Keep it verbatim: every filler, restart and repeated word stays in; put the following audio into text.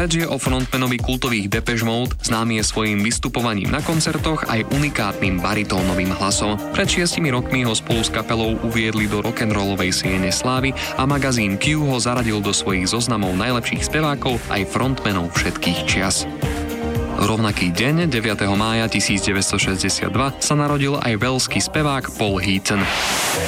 Reč je o frontmanovi kultových Depeche Mode, známy je svojím vystupovaním na koncertoch aj unikátnym baritónovým hlasom. Pred šiestimi rokmi ho spolu s kapelou uviedli do rock'n'rollovej siene slávy a magazín Q ho zaradil do svojich zoznamov najlepších spevákov aj frontmanov všetkých čias. Rovnaký deň, deviateho mája tisícdeväťstošesťdesiatdva, sa narodil aj velský spevák Paul Heaton.